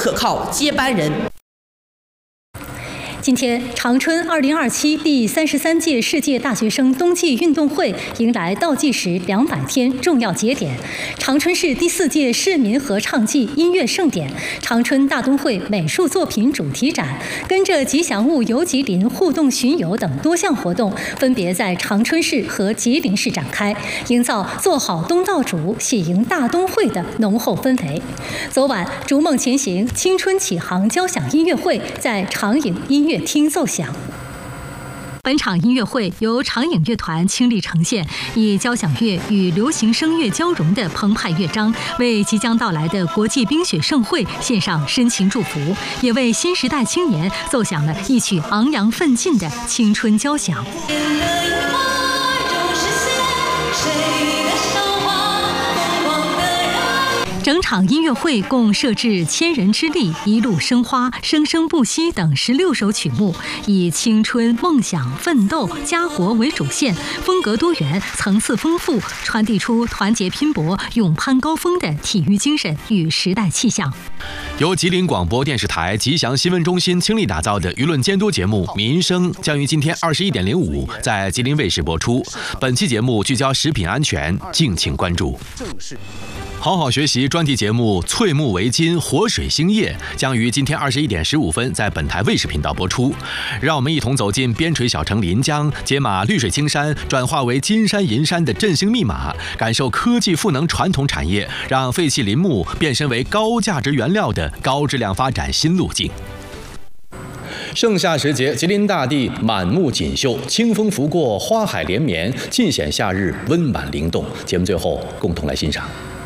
可靠接班人。 今天，长春2027第33届世界大学生冬季运动会迎来倒计时200天重要节点。长春市第4届市民合唱季音乐盛典、长春大冬会美术作品主题展、跟着吉祥物游吉林互动巡游等多项活动，分别在长春市和吉林市展开，营造做好东道主、喜迎大冬会的浓厚氛围。昨晚，逐梦前行、青春启航交响音乐会在长影音乐厅奏响。本场音乐会由长影乐团倾力呈现，以交响乐与流行声乐交融的澎湃乐章，为即将到来的国际冰雪盛会献上深情祝福，也为新时代青年奏响了一曲昂扬奋进的青春交响。整场音乐会共设置千人之力、一路生花、生生不息等16首曲目，以青春、梦想、奋斗、家国为主线，风格多元、层次丰富，传递出团结拼搏、勇攀高峰的体育精神与时代气象。 由吉林广播电视台吉祥新闻中心倾力打造的舆论监督节目《民生》将于今天21点05在吉林卫视播出。本期节目聚焦食品安全，敬请关注。好好学习专题节目《翠木围巾活水兴业》将于今天21点15分在本台卫视频道播出。让我们一同走进边陲小城临江，解码绿水青山转化为金山银山的振兴密码，感受科技赋能传统产业，让废弃林木变身为高价值原料的高质量发展新路径。盛夏时节，吉林大地满目锦绣，清风拂过，花海连绵，尽显夏日温婉灵动。节目最后，共同来欣赏。